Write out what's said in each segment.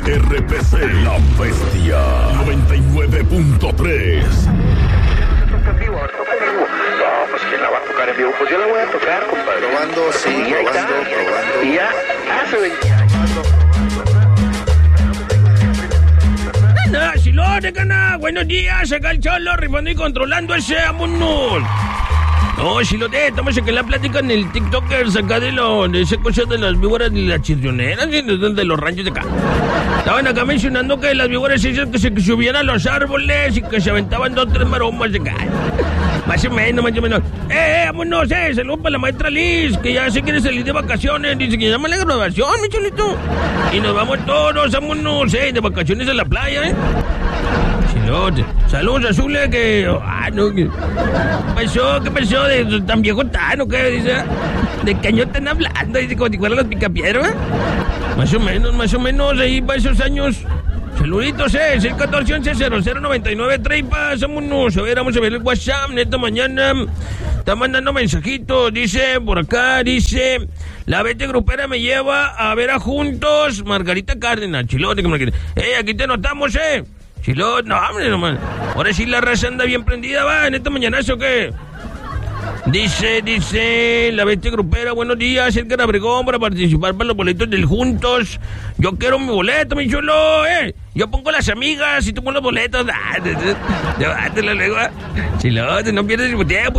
RPC, la bestia 99.3. No, pues ¿quién la va a tocar en vivo? Pues yo la voy a tocar, compadre. Probando, sí, Y ahí está. probando. Y ya hace 20 años. Gana, Silone, gana. Buenos días, acá el Cholo, rifando y controlando ese amuno. No, Silote, estamos acá en la plática en el TikTokers acá de esa cosa de las víboras y las chirrioneras, de los ranchos de acá. Estaban acá mencionando que las víboras esas que se subían a los árboles y que se aventaban 2 o 3 maromas de acá. Más o menos. Vámonos, saludos para la maestra Liz, que ya se quiere salir de vacaciones. Dice que llama la graduación, mi cholito. Y nos vamos todos, vámonos, de vacaciones a la playa, Chilote. Saludos, Azule, que... no, ¿qué pasó? ¿Qué pasó? ¿De tan viejo tan o qué? Dice, ¿de qué año están hablando? Dice, como si fueran los picapiedras. Más o menos, ahí para esos años... Saluditos, 614-11-0099-30. Vámonos, vamos a ver el WhatsApp. Neta, mañana está mandando mensajitos. Dice, por acá, la Vete Grupera me lleva a ver a Juntos Margarita Cárdenas. Chilote, aquí te notamos, Chilote, no, hombre, nomás. Ahora sí la raza anda bien prendida, va, en esta mañanazo, ¿qué? Dice la Bestia Grupera, buenos días, Edgar Abregón, para participar para los boletos del Juntos. Yo quiero mi boleto, mi chulo, Yo pongo las amigas y tú pones los boletos. Llévatelo luego. Chilote, no pierdes el tiempo,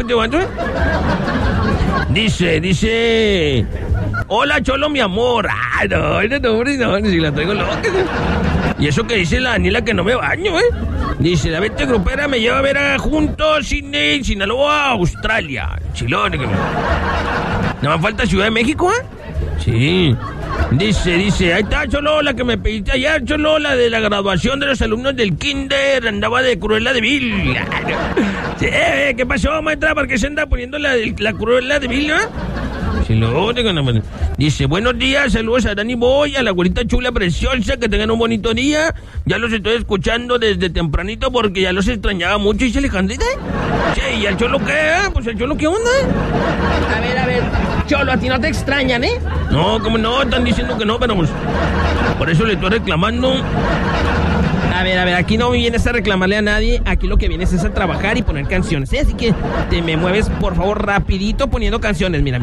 Dice, hola, Cholo, mi amor. No, si la traigo loca. Y eso que dice la Daniela que no me baño, Dice, la Vete Grupera me lleva a ver a Juntos Sinaloa, Australia. Chilón. ¿No me falta Ciudad de México, Sí. Dice, ahí está, Cholo, la que me pediste ayer, Cholo, la de la graduación de los alumnos del kinder, andaba de Cruella de Vil. Sí, ¿qué pasó, maestra? ¿Por qué se anda poniendo la Cruella de Vil, Dice, buenos días, saludos a Dani Boy, a la güerita chula preciosa, que tengan un bonito día. Ya los estoy escuchando desde tempranito porque ya los extrañaba mucho. ¿Y Alejandrita? Sí, ¿y al Cholo qué? Pues el Cholo, ¿qué onda? A ver, Cholo, a ti no te extrañan, No, como no, están diciendo que no, pero pues, por eso le estoy reclamando. A ver, aquí no vienes a reclamarle a nadie, aquí lo que vienes es a trabajar y poner canciones, Así que te me mueves, por favor, rapidito poniendo canciones, mira,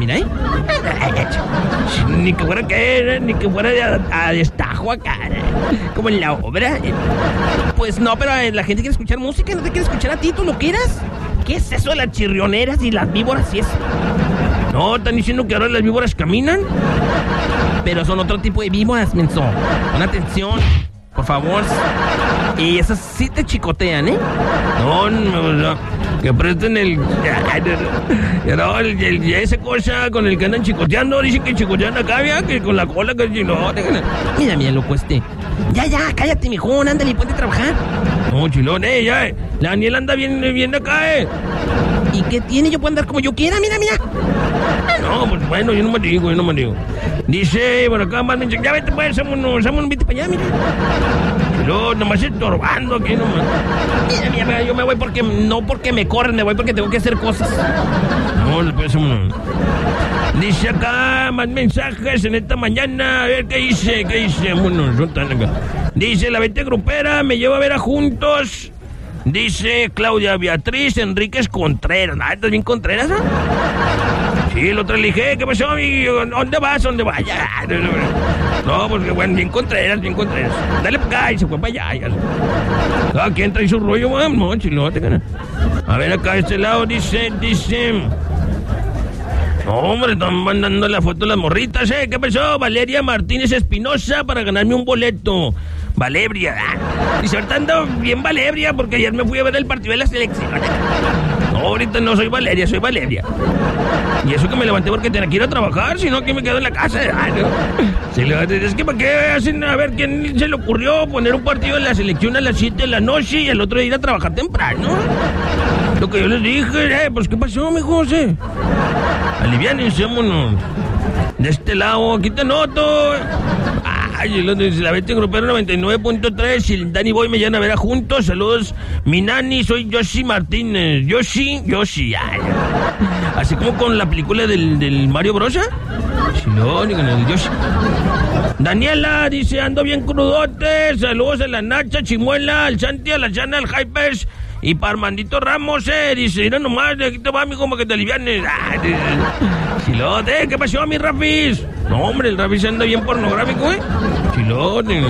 Ni que fuera a destajo acá, como en la obra. Pues no, pero la gente quiere escuchar música, no te quiere escuchar a ti, ¿tú lo quieras? ¿Qué es eso de las chirrioneras y las víboras y eso? No, están diciendo que ahora las víboras caminan. Pero son otro tipo de víboras, menso. Pon atención, por favor. Y esas sí te chicotean, No, que presten esa cosa con el que andan chicoteando. Dicen que chicotean acá, que con la cola, que si no. Mira, loco Ya, cállate, mijón, ándale y ponte a trabajar. No, chilón, ya. La Daniela anda bien acá, ¿Y qué tiene? Yo puedo andar como yo quiera, mira. No, pues bueno, yo no me digo. Dice, por acá, más mensaje. Ya vete, pues, vámonos, vete para allá, mira. Pero nomás estorbando aquí, nomás. Mira, yo me voy no porque me corren, me voy porque tengo que hacer cosas. No, pues, vámonos. Dice acá, más mensajes en esta mañana. A ver, ¿qué dice? Vámonos, acá. Dice, la Vete Grupera me lleva a ver a Juntos. Dice Claudia Beatriz Enríquez Contreras. ¿Estás bien Contreras, Sí, el otro le dije, ¿qué pasó, amigo? ¿Dónde vas? Ya. No, porque bueno, bien Contreras. Dale para acá y se fue para allá. ¿Quién trae su rollo, man? No, chilote, cara. A ver, acá de este lado dice... No, hombre, están mandando la foto de las morritas, ¿Qué pasó? Valeria Martínez Espinosa para ganarme un boleto. Valebria. Dice, ahorita ando bien Valebria porque ayer me fui a ver el partido de la selección. No, ahorita no soy Valeria, soy Valebria. Y eso que me levanté porque tenía que ir a trabajar, si no aquí me quedo en la casa. Es que ¿para qué hacen? A ver, ¿quién se le ocurrió poner un partido de la selección a las 7 de la noche y el otro ir a trabajar temprano? Lo que yo les dije, pues ¿qué pasó, mi José? Aliviánense, vámonos. De este lado, aquí te noto. La Vete Grupera 99.3 y el Dani Boy me llaman a ver a Juntos. Saludos, mi nani, soy Yoshi Martínez. Yoshi. Así como con la película del Mario Bros. Sí, no, con el Yoshi. Daniela dice, ando bien crudote. Saludos a la Nacha, Chimuela, al Santi, a la Chana, al Hypers. Y para Armandito Ramos, dice, mira nomás, de aquí te va, amigo, como que te alivianes. Chilote, ¿qué pasó, mi Rafis? No, hombre, el Rafis anda bien pornográfico, Chilote.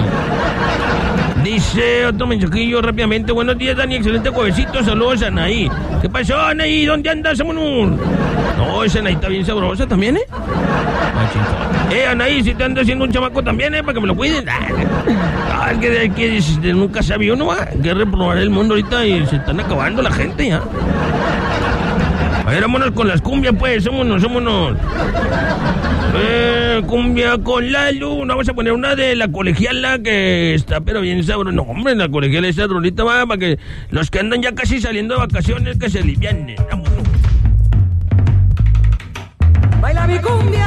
Dice otro mensajillo rápidamente. Buenos días, Dani, excelente juevesito. Saludos a Anaí. ¿Qué pasó, Anaí? ¿Dónde andas? Vámonos. No, esa Anaí está bien sabrosa también, Anaí, si te anda haciendo un chamaco también, para que me lo cuiden. Es que nunca sabía uno, que reprobar el mundo ahorita y se están acabando la gente, ya. A ver, vámonos con las cumbias, pues. Vámonos. Cumbia con la luna. Vamos a poner una de la colegiala que está, pero bien sabrosa. No, hombre, la colegiala esa rolita va para que los que andan ya casi saliendo de vacaciones que se alivianen. Vámonos. Baila mi cumbia.